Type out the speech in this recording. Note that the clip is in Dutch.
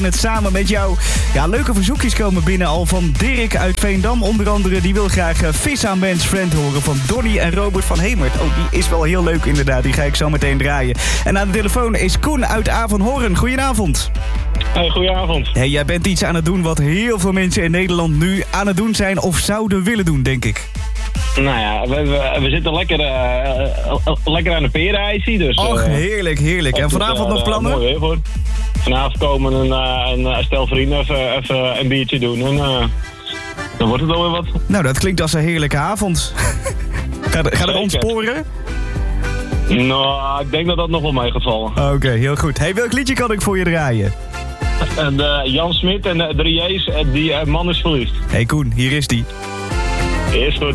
het samen met jou. Ja, leuke verzoekjes komen binnen al van Dirk uit Veendam. Onder andere, die wil graag Vis aan Ben's Friend horen van Donny en Robert van Hemert. Oh, die is wel heel leuk inderdaad. Die ga ik zo meteen draaien. En aan de telefoon is Koen uit Avanhoorn. Goedenavond. Hey, goedenavond. Hey, jij bent iets aan het doen wat heel veel mensen in Nederland nu aan het doen zijn of zouden willen doen, denk ik. Nou ja, we zitten lekker aan de perenijsie. Dus, heerlijk, heerlijk. En vanavond nog plannen? Mooi weer voor. Vanavond komen een stel vrienden even een biertje doen. En dan wordt het alweer wat. Nou, dat klinkt als een heerlijke avond. Ga er ontsporen? Nou, ik denk dat dat nog wel mee gaat vallen. Oké, heel goed. Hey, welk liedje kan ik voor je draaien? En Jan Smit en 3J's, die man is verliefd. Hey Koen, hier is die. Eerst goed.